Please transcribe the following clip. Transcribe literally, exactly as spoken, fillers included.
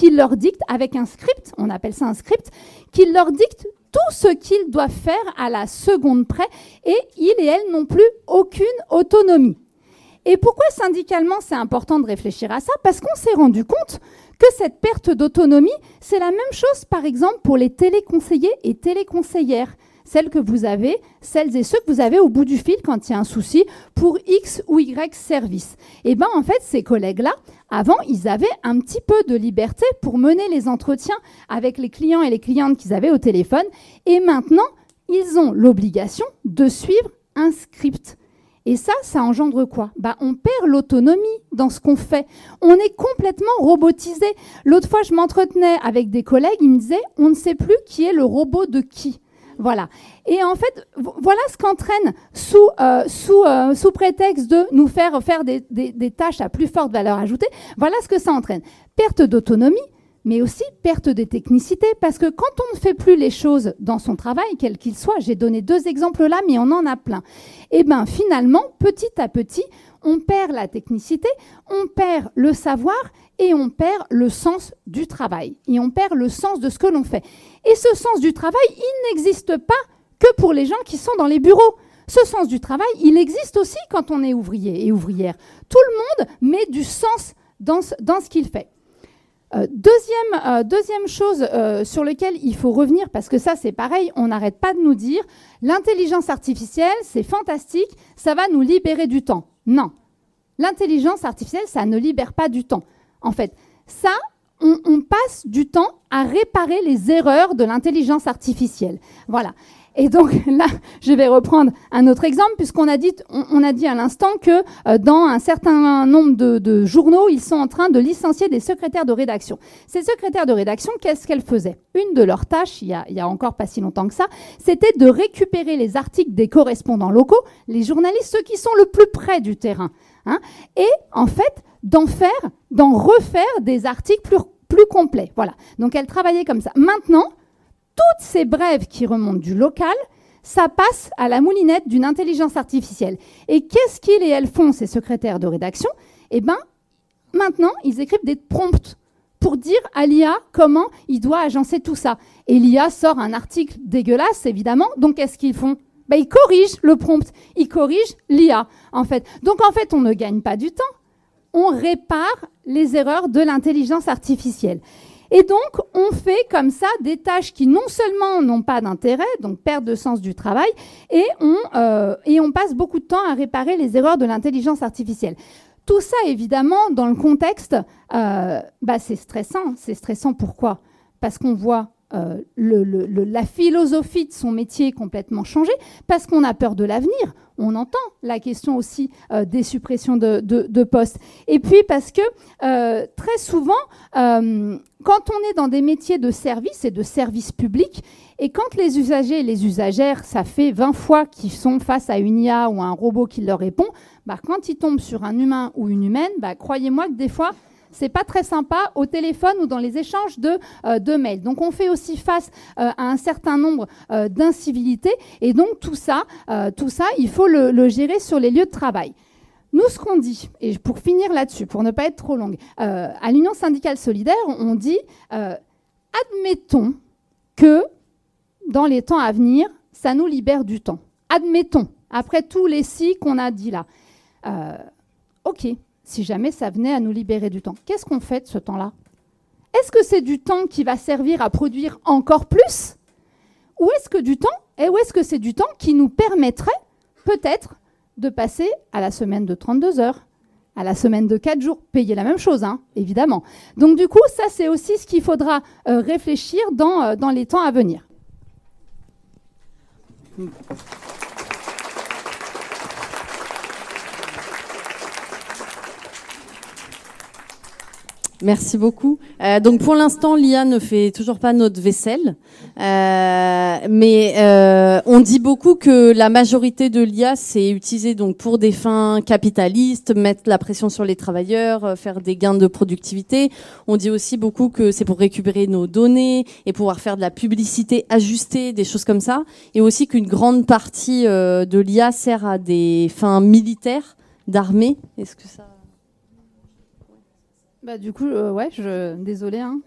qui leur dicte, avec un script, on appelle ça un script, qui leur dicte tout ce qu'ils doivent faire à la seconde près, et ils et elles n'ont plus aucune autonomie. Et pourquoi syndicalement c'est important de réfléchir à ça? Parce qu'on s'est rendu compte que cette perte d'autonomie, c'est la même chose par exemple pour les téléconseillers et téléconseillères, celles que vous avez, celles et ceux que vous avez au bout du fil quand il y a un souci pour X ou Y service. Et bien en fait, ces collègues-là, avant, ils avaient un petit peu de liberté pour mener les entretiens avec les clients et les clientes qu'ils avaient au téléphone. Et maintenant, ils ont l'obligation de suivre un script. Et ça, ça engendre quoi? Bah, on perd l'autonomie dans ce qu'on fait. On est complètement robotisé. L'autre fois, je m'entretenais avec des collègues, ils me disaient « on ne sait plus qui est le robot de qui ». Voilà. Et en fait, voilà ce qu'entraîne sous, euh, sous, euh, sous prétexte de nous faire faire des, des, des tâches à plus forte valeur ajoutée. Voilà ce que ça entraîne. Perte d'autonomie, mais aussi perte des technicités. Parce que quand on ne fait plus les choses dans son travail, quel qu'il soit, j'ai donné deux exemples là, mais on en a plein. Et bien finalement, petit à petit, on perd la technicité, on perd le savoir et on perd le sens du travail. Et on perd le sens de ce que l'on fait. Et ce sens du travail, il n'existe pas que pour les gens qui sont dans les bureaux. Ce sens du travail, il existe aussi quand on est ouvrier et ouvrière. Tout le monde met du sens dans ce, dans ce qu'il fait. Euh, deuxième, euh, deuxième chose euh, sur laquelle il faut revenir, parce que ça c'est pareil, on n'arrête pas de nous dire l'intelligence artificielle, c'est fantastique, ça va nous libérer du temps. Non, l'intelligence artificielle, ça ne libère pas du temps. En fait, ça, on, on passe du temps à réparer les erreurs de l'intelligence artificielle. Voilà. Et donc là, je vais reprendre un autre exemple, puisqu'on a dit, on, on a dit à l'instant que euh, dans un certain nombre de, de journaux, ils sont en train de licencier des secrétaires de rédaction. Ces secrétaires de rédaction, qu'est-ce qu'elles faisaient? Une de leurs tâches, il y a, il y a encore pas si longtemps que ça, c'était de récupérer les articles des correspondants locaux, les journalistes, ceux qui sont le plus près du terrain, hein, et en fait, d'en faire, d'en refaire des articles plus, plus complets. Voilà. Donc elles travaillaient comme ça. Maintenant, toutes ces brèves qui remontent du local, ça passe à la moulinette d'une intelligence artificielle. Et qu'est-ce qu'ils et elles font, ces secrétaires de rédaction? Eh bien, maintenant, ils écrivent des prompts pour dire à l'I A comment il doit agencer tout ça. Et l'I A sort un article dégueulasse, évidemment. Donc, qu'est-ce qu'ils font? Ben, ils corrigent le prompt. Ils corrigent l'I A, en fait. Donc, en fait, on ne gagne pas du temps. On répare les erreurs de l'intelligence artificielle. Et donc, on fait comme ça des tâches qui non seulement n'ont pas d'intérêt, donc perte de sens du travail, et on, euh, et on passe beaucoup de temps à réparer les erreurs de l'intelligence artificielle. Tout ça, évidemment, dans le contexte, euh, bah, c'est stressant. C'est stressant pourquoi? Parce qu'on voit euh, le, le, le, la philosophie de son métier complètement changer, parce qu'on a peur de l'avenir. On entend la question aussi euh, des suppressions de, de, de postes. Et puis parce que euh, très souvent, euh, quand on est dans des métiers de service et de service public, et quand les usagers et les usagères, ça fait vingt fois qu'ils sont face à une I A ou à un robot qui leur répond, bah, quand ils tombent sur un humain ou une humaine, bah, croyez-moi que des fois, c'est pas très sympa au téléphone ou dans les échanges de, euh, de mails. Donc, on fait aussi face euh, à un certain nombre euh, d'incivilités. Et donc, tout ça, euh, tout ça, il faut le, le gérer sur les lieux de travail. Nous, ce qu'on dit, et pour finir là-dessus, pour ne pas être trop longue, euh, à l'Union syndicale solidaire, on dit, euh, admettons que dans les temps à venir, ça nous libère du temps. Admettons, après tous les si qu'on a dit là. Euh, OK. Si jamais ça venait à nous libérer du temps, qu'est-ce qu'on fait de ce temps-là? Est-ce que c'est du temps qui va servir à produire encore plus? Ou est-ce que du temps, et ou est-ce que c'est du temps qui nous permettrait peut-être de passer à la semaine de trente-deux heures, à la semaine de quatre jours, payer la même chose, hein, évidemment. Donc du coup, ça c'est aussi ce qu'il faudra euh, réfléchir dans, euh, dans les temps à venir. Merci beaucoup. Euh, donc pour l'instant, l'I A ne fait toujours pas notre vaisselle, euh, mais euh, on dit beaucoup que la majorité de l'I A c'est utilisé donc pour des fins capitalistes, mettre la pression sur les travailleurs, euh, faire des gains de productivité. On dit aussi beaucoup que c'est pour récupérer nos données et pouvoir faire de la publicité ajustée, des choses comme ça, et aussi qu'une grande partie euh, de l'I A sert à des fins militaires, d'armée. Est-ce que ça Bah, du coup, euh, ouais, je... désolée. Hein.